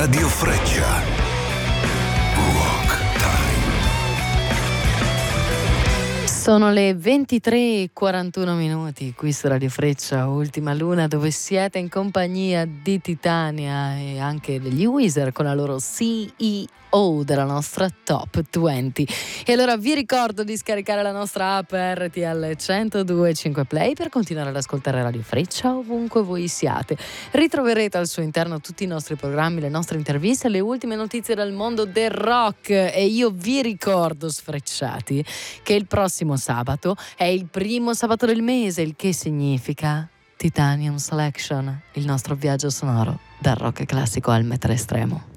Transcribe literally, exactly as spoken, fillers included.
Radio Freccia. Rock Time. Sono le ventitré e quarantuno minuti qui su Radio Freccia, Ultima Luna, dove siete in compagnia di Titania e anche degli Weezer con la loro C E O della nostra Top venti. E allora vi ricordo di scaricare la nostra app R T L centodue e cinque Play per continuare ad ascoltare Radio Freccia ovunque voi siate. Ritroverete al suo interno tutti i nostri programmi, le nostre interviste, le ultime notizie dal mondo del rock. E io vi ricordo, sfrecciati, che il prossimo sabato è il primo sabato del mese, il che significa Titanium Selection, il nostro viaggio sonoro dal rock classico al metal estremo.